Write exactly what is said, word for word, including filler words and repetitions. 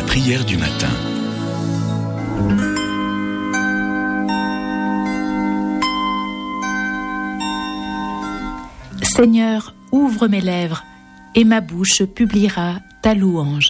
prière du matin. Seigneur, ouvre mes lèvres, et ma bouche publiera ta louange.